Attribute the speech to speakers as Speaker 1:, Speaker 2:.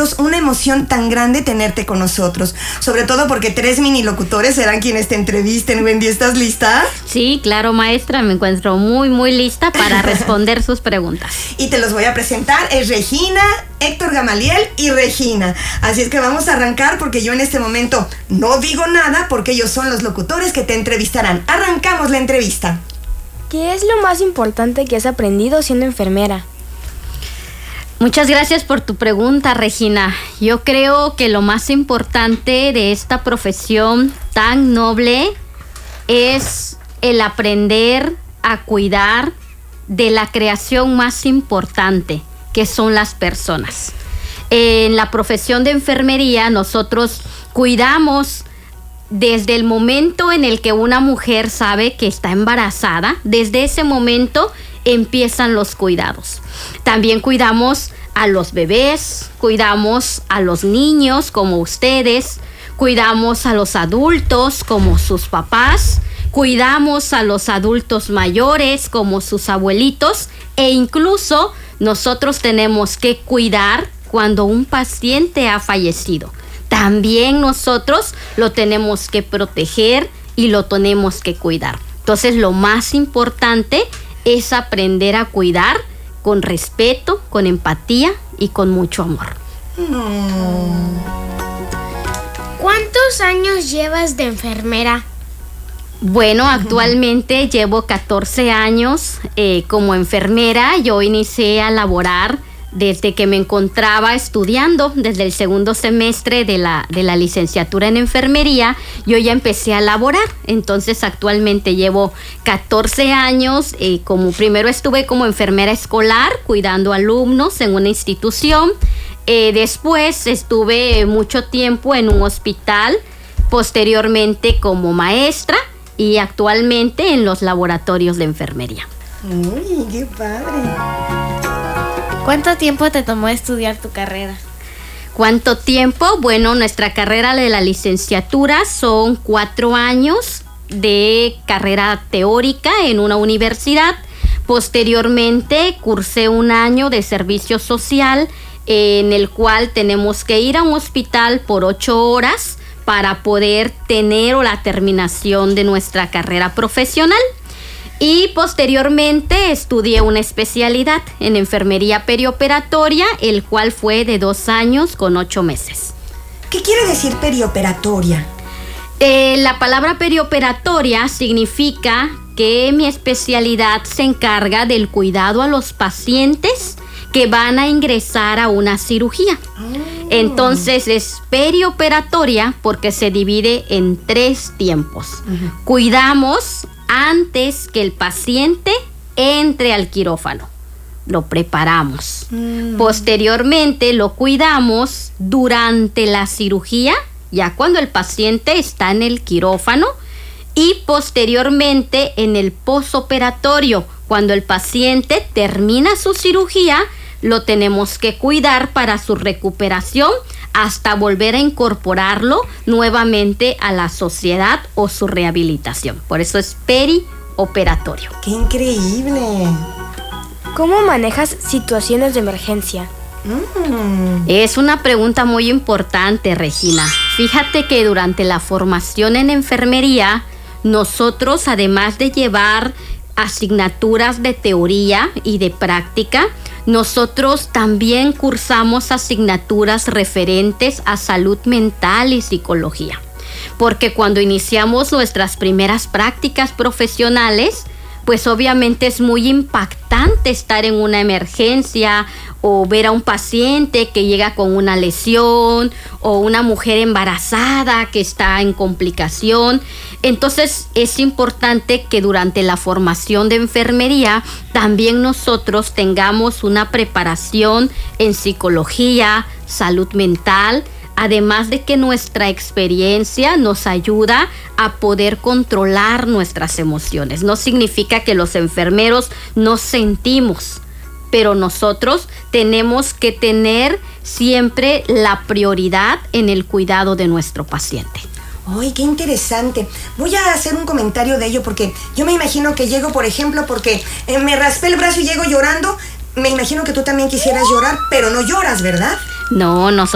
Speaker 1: nosotros una emoción tan grande tenerte con nosotros. Sobre todo porque 3 mini locutores serán quienes te entrevisten. Wendy, ¿estás lista?
Speaker 2: Sí, claro, maestra. Me encuentro muy, muy lista para responder sus preguntas.
Speaker 1: Y te los voy a presentar. Es Regina, Héctor Gamaliel y Regina. Así es que vamos a arrancar porque yo en este momento no digo nada porque ellos son los locutores que te entrevistarán. Arrancamos la entrevista.
Speaker 3: ¿Qué es lo más importante que has aprendido siendo enfermera?
Speaker 2: Muchas gracias por tu pregunta, Regina. Yo creo que lo más importante de esta profesión tan noble es el aprender a cuidar de la creación más importante, que son las personas. En la profesión de enfermería, nosotros cuidamos desde el momento en el que una mujer sabe que está embarazada. Desde ese momento empiezan los cuidados. También cuidamos a los bebés, cuidamos a los niños como ustedes, cuidamos a los adultos como sus papás, cuidamos a los adultos mayores como sus abuelitos, e incluso nosotros tenemos que cuidar cuando un paciente ha fallecido. También nosotros lo tenemos que proteger y lo tenemos que cuidar. Entonces, lo más importante es aprender a cuidar con respeto, con empatía y con mucho amor.
Speaker 3: ¿Cuántos años llevas de enfermera?
Speaker 2: Bueno, actualmente llevo 14 años como enfermera. Yo inicié a laborar desde que me encontraba estudiando, desde el segundo semestre de la licenciatura en enfermería. Yo ya empecé a laborar. Entonces actualmente llevo 14 años. Primero estuve como enfermera escolar, cuidando alumnos en una institución. Después estuve mucho tiempo en un hospital, posteriormente como maestra y actualmente en los laboratorios de enfermería.
Speaker 1: ¡Uy, qué padre!
Speaker 4: ¿Cuánto tiempo te tomó estudiar tu carrera?
Speaker 2: ¿Cuánto tiempo? Bueno, nuestra carrera de la licenciatura son 4 años de carrera teórica en una universidad. Posteriormente cursé 1 año de servicio social en el cual tenemos que ir a un hospital por 8 horas para poder tener la terminación de nuestra carrera profesional. Y posteriormente estudié una especialidad en enfermería perioperatoria, el cual fue de 2 años con 8 meses.
Speaker 1: ¿Qué quiere decir perioperatoria?
Speaker 2: La palabra perioperatoria significa que mi especialidad se encarga del cuidado a los pacientes que van a ingresar a una cirugía. Entonces es perioperatoria porque se divide en 3 tiempos. Cuidamos antes que el paciente entre al quirófano. Lo preparamos. Posteriormente lo cuidamos durante la cirugía, ya cuando el paciente está en el quirófano, y posteriormente en el posoperatorio, cuando el paciente termina su cirugía, lo tenemos que cuidar para su recuperación hasta volver a incorporarlo nuevamente a la sociedad o su rehabilitación. Por eso es perioperatorio.
Speaker 1: ¡Qué increíble!
Speaker 3: ¿Cómo manejas situaciones de emergencia?
Speaker 2: Es una pregunta muy importante, Regina. Fíjate que durante la formación en enfermería, nosotros, además de llevar asignaturas de teoría y de práctica, nosotros también cursamos asignaturas referentes a salud mental y psicología. Porque cuando iniciamos nuestras primeras prácticas profesionales, pues obviamente es muy impactante estar en una emergencia o ver a un paciente que llega con una lesión o una mujer embarazada que está en complicación. Entonces es importante que durante la formación de enfermería también nosotros tengamos una preparación en psicología, salud mental, además de que nuestra experiencia nos ayuda a poder controlar nuestras emociones. No significa que los enfermeros no sentimos, pero nosotros tenemos que tener siempre la prioridad en el cuidado de nuestro paciente.
Speaker 1: ¡Ay, qué interesante! Voy a hacer un comentario de ello porque yo me imagino que llego, por ejemplo, porque me raspé el brazo y llego llorando. Me imagino que tú también quisieras llorar, pero no lloras, ¿verdad?
Speaker 2: No, nosotros